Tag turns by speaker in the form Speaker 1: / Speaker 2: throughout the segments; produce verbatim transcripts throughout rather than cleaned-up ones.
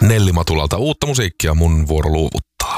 Speaker 1: Nelli Matulalta uutta musiikkia, mun vuoro luovuttaa.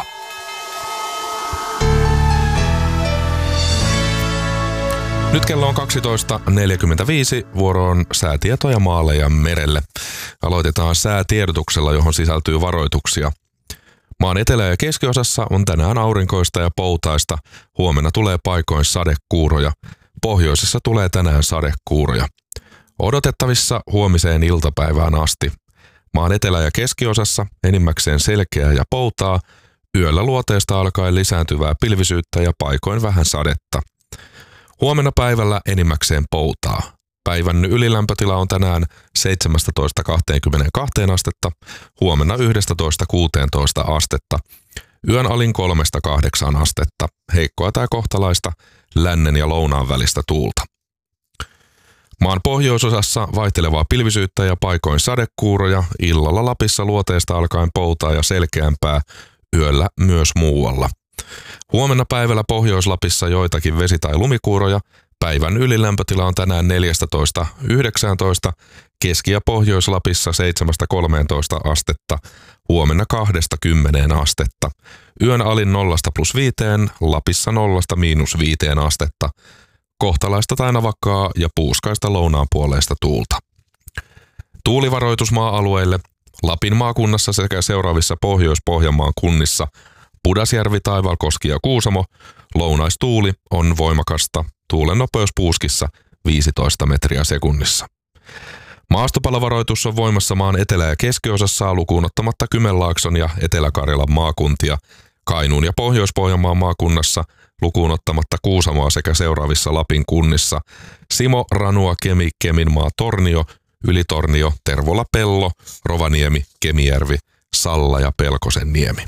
Speaker 1: Nyt kello on kaksitoista neljäkymmentäviisi, vuoroon säätietoja maalle ja merelle. Aloitetaan säätiedotuksella, johon sisältyy varoituksia. Maan etelä- ja keskiosassa on tänään aurinkoista ja poutaista. Huomenna tulee paikoin sadekuuroja. Pohjoisessa tulee tänään sadekuuroja. Odotettavissa huomiseen iltapäivään asti. Maan etelä- ja keskiosassa enimmäkseen selkeää ja poutaa. Yöllä luoteesta alkaen lisääntyvää pilvisyyttä ja paikoin vähän sadetta. Huomenna päivällä enimmäkseen poutaa. Päivän ylilämpötila on tänään seitsemästätoista kaksikymmentäkaksi astetta, huomenna yhdestätoista kuuteentoista astetta. Yön alin kolmesta kahdeksaan astetta, heikkoa tai kohtalaista lännen ja lounaan välistä tuulta. Maan pohjoisosassa vaihtelevaa pilvisyyttä ja paikoin sadekuuroja, illalla Lapissa luoteesta alkaen poutaa ja selkeämpää, yöllä myös muualla. Huomenna päivällä Pohjois-Lapissa joitakin vesi- tai lumikuuroja. Päivän ylilämpötila on tänään neljästätoista yhdeksääntoista, Keski- ja Pohjois-Lapissa seitsemästä kolmeentoista astetta, huomenna kahdesta kymmeneen astetta. Yön alin nollasta plus viiteen, Lapissa nollasta miinus viiteen astetta. Kohtalaista tai navakkaa ja puuskaista lounaan puoleista tuulta. Tuulivaroitus maa-alueille. Lapin maakunnassa sekä seuraavissa Pohjois-Pohjanmaan kunnissa Pudasjärvi, Taivalkoski ja Kuusamo. Lounaistuuli on voimakasta. Tuulen nopeus puuskissa viisitoista metriä sekunnissa. Maastopalovaroitus on voimassa maan etelä- ja keskiosassa lukuun ottamatta Kymenlaakson ja Etelä-Karjalan maakuntia. Kainuun ja Pohjois-Pohjanmaan maakunnassa lukuun ottamatta Kuusamoa sekä seuraavissa Lapin kunnissa Simo, Ranua, Kemi, Keminmaa, Tornio, Ylitornio, Tervola, Pello, Rovaniemi, Kemijärvi, Salla ja Pelkosenniemi.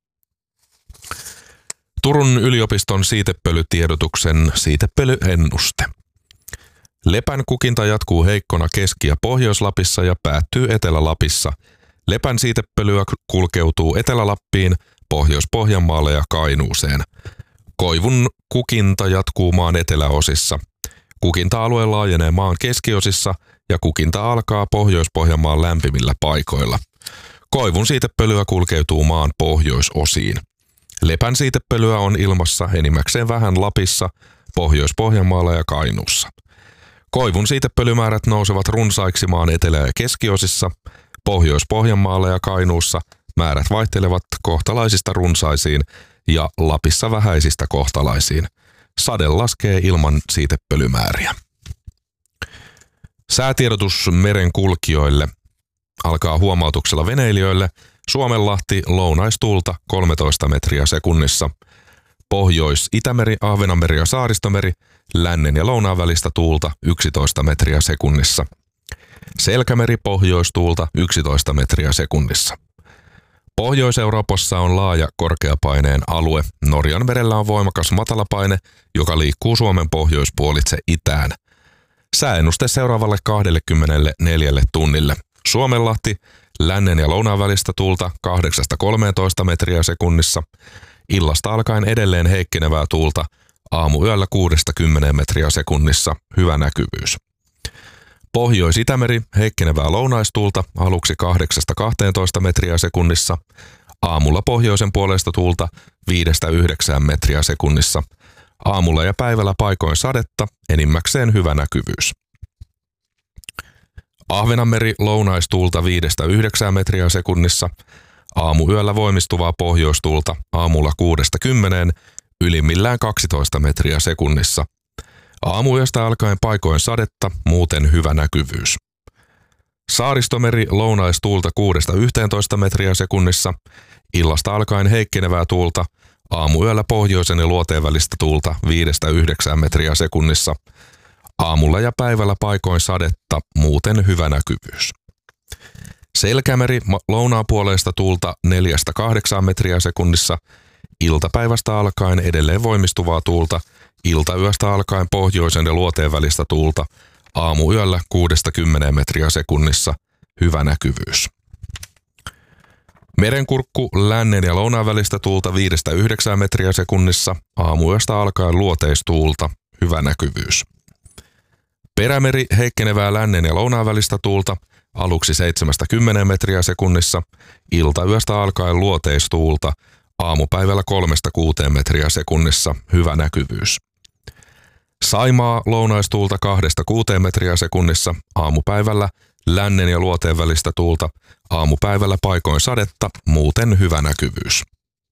Speaker 1: Turun yliopiston siitepölytiedotuksen siitepölyennuste. Lepän kukinta jatkuu heikkona Keski- ja Pohjois-Lapissa ja päättyy Etelä-Lapissa. Lepän siitepölyä kulkeutuu Etelä-Lappiin, Pohjois-Pohjanmaalle ja Kainuuseen. Koivun kukinta jatkuu maan eteläosissa. Kukinta-alue laajenee maan keskiosissa ja kukinta alkaa Pohjois-Pohjanmaan lämpimillä paikoilla. Koivun siitepölyä kulkeutuu maan pohjoisosiin. Lepän siitepölyä on ilmassa enimmäkseen vähän Lapissa, Pohjois-Pohjanmaalla ja Kainuussa. Koivun siitepölymäärät nousevat runsaiksi maan etelä- ja keskiosissa. Pohjois-Pohjanmaalla ja Kainuussa määrät vaihtelevat kohtalaisista runsaisiin ja Lapissa vähäisistä kohtalaisiin. Sade laskee ilman siitepölymääriä. Säätiedotus merenkulkijoille alkaa huomautuksella veneilijöille. Suomenlahti lounaistuulta kolmetoista metriä sekunnissa. Pohjois-Itämeri, Ahvenanmeri ja Saaristomeri lännen ja lounaan välistä tuulta yksitoista metriä sekunnissa. Selkämeri pohjoistuulta yksitoista metriä sekunnissa. Pohjois-Euroopassa on laaja korkeapaineen alue. Norjan merellä on voimakas matalapaine, joka liikkuu Suomen pohjoispuolitse itään. Sääennuste seuraavalle kaksikymmentäneljä tunnille. Suomenlahti lännen ja lounaan välistä tuulta kahdeksasta kolmeentoista metriä sekunnissa. Illasta alkaen edelleen heikkenevää tuulta. Aamuyöllä kuudesta kymmeneen metriä sekunnissa. Hyvä näkyvyys. Pohjois-Itämeri heikkenevää lounaistuulta aluksi kahdeksasta kahteentoista metriä sekunnissa. Aamulla pohjoisen puolesta tuulta viidestä yhdeksään metriä sekunnissa. Aamulla ja päivällä paikoin sadetta, enimmäkseen hyvä näkyvyys. Ahvenanmeri lounaistuulta viidestä yhdeksään metriä sekunnissa. Aamuyöllä voimistuvaa pohjoistuulta aamulla kuudesta kymmeneen, ylimmillään kaksitoista metriä sekunnissa. Aamuyöstä alkaen paikoin sadetta, muuten hyvä näkyvyys. Saaristomeri lounaistuulta kuudesta yhteentoista metriä sekunnissa. Illasta alkaen heikkenevää tuulta. Aamuyöllä pohjoisen ja luoteen välistä tuulta viidestä yhdeksään metriä sekunnissa. Aamulla ja päivällä paikoin sadetta, muuten hyvä näkyvyys. Selkämeri lounaapuoleista tuulta neljästä kahdeksaan metriä sekunnissa. Iltapäivästä alkaen edelleen voimistuvaa tuulta. Iltayöstä alkaen pohjoisen ja luoteen välistä tuulta. Aamuyöllä kuudesta kymmeneen metriä sekunnissa. Hyvä näkyvyys. Merenkurkku lännen ja lounaan välistä tuulta viidestä yhdeksään metriä sekunnissa. Aamuyöstä alkaen luoteistuulta. Hyvä näkyvyys. Perämeri heikkenevää lännen ja lounaan välistä tuulta aluksi seitsemästä kymmeneen metriä sekunnissa, iltayöstä alkaen luoteistuulta, aamupäivällä kolmesta kuuteen metriä sekunnissa, hyvä näkyvyys. Saimaa lounaistuulta kahdesta kuuteen metriä sekunnissa, aamupäivällä lännen ja luoteen välistä tuulta, aamupäivällä paikoin sadetta, muuten hyvä näkyvyys.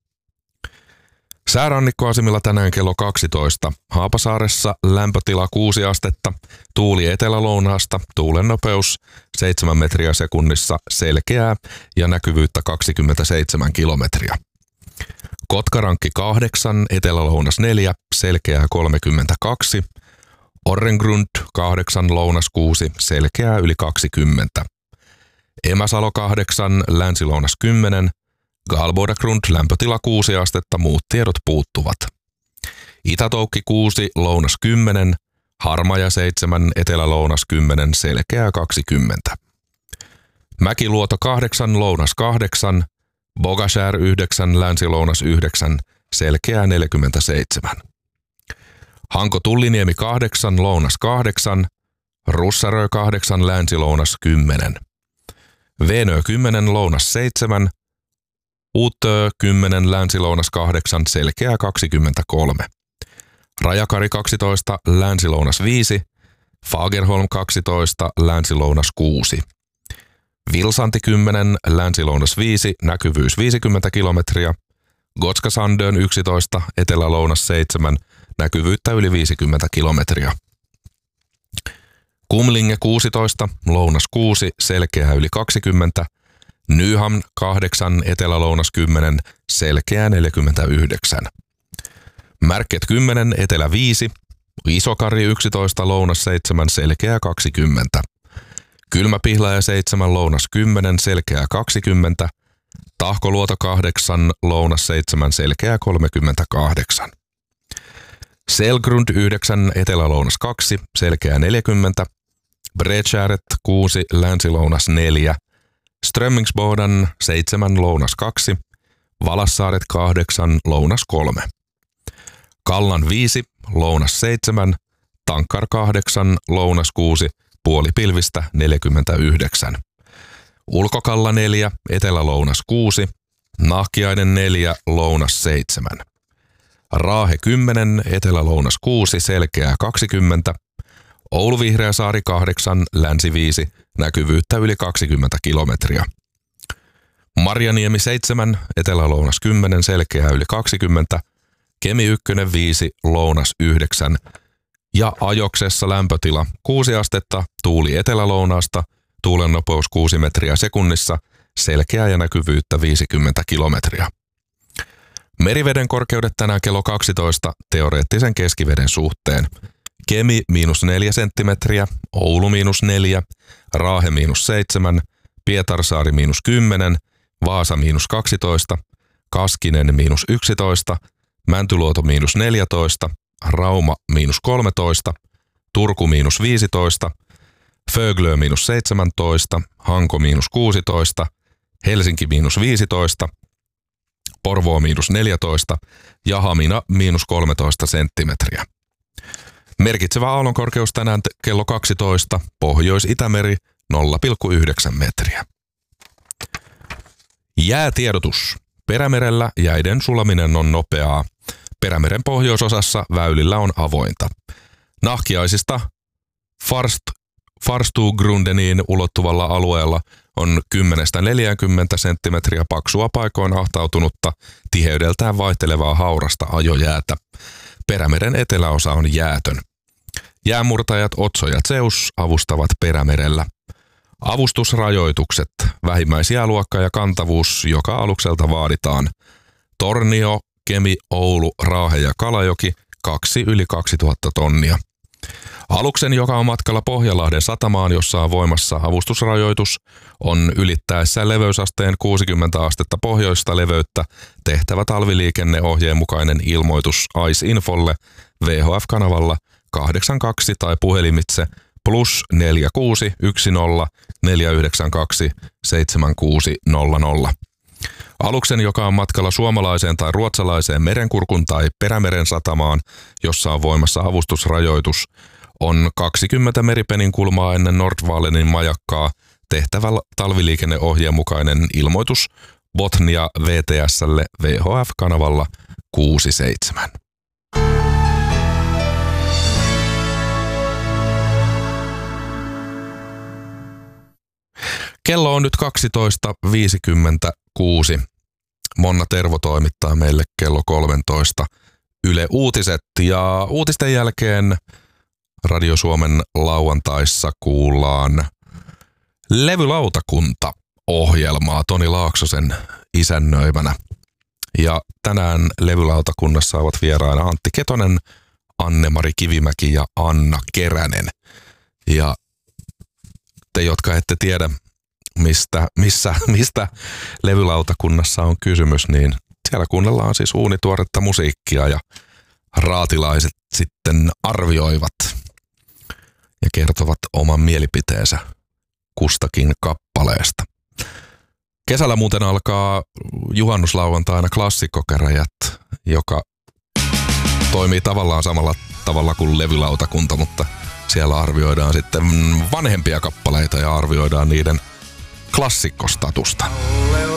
Speaker 1: Säärannikkoasemilla tänään kello kaksitoista. Haapasaaressa lämpötila kuusi astetta, tuuli etelä-lounaasta, tuulen nopeus seitsemän metriä sekunnissa, selkeää ja näkyvyyttä kaksikymmentäseitsemän kilometriä. Kotkarankki kahdeksan, etelä-lounas neljä, selkeää kolmekymmentäkaksi. Orrengrund kahdeksan, lounas kuusi, selkeää yli kaksikymmentä. Emäsalo kahdeksan, länsi-lounas kymmenen. Galbodagrund lämpötila kuusi astetta, muut tiedot puuttuvat. Itätoukki kuusi, lounas kymmenen. Harmaja seitsemän, etelä-lounas kymmenen, selkeää kaksikymmentä. Mäkiluoto kahdeksan, lounas kahdeksan. Bogashär yhdeksän, länsi-lounas yhdeksän, selkeää neljäkymmentäseitsemän. Hanko-Tulliniemi kahdeksan, lounas kahdeksan. Russarö kahdeksan, länsi-lounas kymmenen. Venö kymmenen, lounas seitsemän. Uutö kymmenen, länsi-lounas kahdeksan, selkeää kaksikymmentäkolme. Rajakari kaksitoista, länsi-lounas viisi. Fagerholm kaksitoista, länsi-lounas kuusi. Vilsanti kymmenen, länsi-lounas viisi, näkyvyys viisikymmentä kilometriä. Gotska Sandön yksitoista, etelä-lounas seitsemän, näkyvyyttä yli viisikymmentä kilometriä. Kumlinge kuusitoista, lounas kuusi, selkeää yli kaksikymmentä. Nyhamn kahdeksan, etelä-lounas kymmenen, selkeää neljäkymmentäyhdeksän. Märket kymmenen, etelä viisi. Isokari yksitoista, lounas seitsemän, selkeää kaksikymmentä. Kylmäpihlaja seitsemän, lounas kymmenen, selkeää kaksikymmentä. Tahkoluoto kahdeksan, lounas seitsemän, selkeää kolmekymmentäkahdeksan. Selgrund yhdeksän, etelä-lounas kaksi, selkeää neljäkymmentä. Bredskäret kuusi, länsi-lounas neljä. Strömmingsbodan seitsemän, lounas kaksi. Valassaaret kahdeksan, lounas kolme. Kallan viisi, lounas seitsemän. Tankkar kahdeksan, lounas kuusi. Puolipilvistä neljäkymmentäyhdeksän. Ulkokalla neljä, etelä-lounas kuusi. Nahkiainen neljä, lounas seitsemän. Raahe kymmenen, etelä-lounas kuusi, selkeää kaksikymmentä. Oulu-Vihreäsaari kahdeksan, länsi viisi, näkyvyyttä yli kaksikymmentä kilometriä. Marjaniemi seitsemän, etelä-lounas kymmenen, selkeää yli kaksikymmentä. Kemi yksi viisi, lounas yhdeksän. Ja Ajoksessa lämpötila kuusi astetta, tuuli etelä-lounaasta, tuulen nopeus kuusi metriä sekunnissa, selkeää ja näkyvyyttä viisikymmentä kilometriä. Meriveden korkeudet tänään kello kaksitoista teoreettisen keskiveden suhteen. Kemi miinus neljä senttimetriä, Oulu miinus neljä, Raahe miinus seitsemän, Pietarsaari miinus kymmenen, Vaasa miinus kaksitoista, Kaskinen miinus yksitoista, Mäntyluoto miinus neljätoista, Rauma miinus kolmetoista, Turku miinus viisitoista, Föglö miinus seitsemäntoista, Hanko miinus kuusitoista, Helsinki miinus viisitoista, Porvoo miinus neljätoista ja Hamina miinus kolmetoista senttimetriä. Merkitsevä aallonkorkeus tänään kello kaksitoista, Pohjois-Itämeri nolla pilkku yhdeksän metriä. Jäätiedotus. Perämerellä jäiden sulaminen on nopeaa. Perämeren pohjoisosassa väylillä on avointa. Nahkiaisista Farst, Farstugrundeniin ulottuvalla alueella on kymmenestä neljäänkymmeneen senttimetriä paksua paikoin ahtautunutta, tiheydeltään vaihtelevaa haurasta ajojäätä. Perämeren eteläosa on jäätön. Jäämurtajat Otso ja Zeus avustavat Perämerellä. Avustusrajoitukset, vähimmäisjääluokka ja kantavuus joka alukselta vaaditaan. Tornio, Kemi, Oulu, Raahe ja Kalajoki, kaksi yli kaksituhatta tonnia. Aluksen, joka on matkalla Pohjanlahden satamaan, jossa on voimassa avustusrajoitus, on ylittäessä leveysasteen kuusikymmentä astetta pohjoista leveyttä tehtävä talviliikenneohjeen mukainen ilmoitus A I S-infolle V H F-kanavalla kahdeksankymmentäkaksi tai puhelimitse plus neljä kuusi yksi nolla neljä yhdeksän kaksi seitsemän kuusi nolla nolla. Aluksen, joka on matkalla suomalaiseen tai ruotsalaiseen merenkurkun tai Perämeren satamaan, jossa on voimassa avustusrajoitus, on kaksikymmentä meripenin kulmaa ennen Nordvalenin majakkaa tehtävä talviliikenneohjeen mukainen ilmoitus Botnia V T S:lle V H F-kanavalla kuusi seitsemän. Kello on nyt kaksitoista viisikymmentäkuusi. Monna Tervo toimittaa meille kello kolmetoista Yle Uutiset ja uutisten jälkeen Radio Suomen lauantaissa kuullaan Levylautakunta-ohjelmaa Toni Laaksosen isännöimänä. Ja tänään levylautakunnassa ovat vieraina Antti Ketonen, Anne-Mari Kivimäki ja Anna Keränen. Ja te, jotka ette tiedä, mistä, missä, mistä levylautakunnassa on kysymys, niin siellä kuunnellaan siis uunituoretta musiikkia ja raatilaiset sitten arvioivat ja kertovat oman mielipiteensä kustakin kappaleesta. Kesällä muuten alkaa juhannuslauantaina klassikkokäräjät, joka toimii tavallaan samalla tavalla kuin levylautakunta, mutta siellä arvioidaan sitten vanhempia kappaleita ja arvioidaan niiden klassikkostatusta.